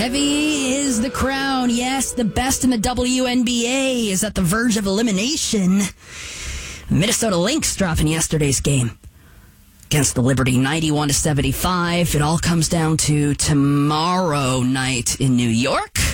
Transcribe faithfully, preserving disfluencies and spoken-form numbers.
Heavy is the crown. Yes, the best in the W N B A is at the verge of elimination. Minnesota Lynx dropping yesterday's game against the Liberty, ninety-one to seventy-five. It all comes down to tomorrow night in New York.